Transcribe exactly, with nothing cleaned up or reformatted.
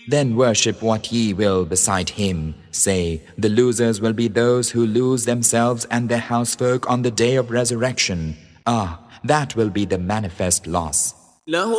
Then worship what ye will beside him. Say, the losers will be those who lose themselves and their housefolk on the day of resurrection. Ah, that will be the manifest loss.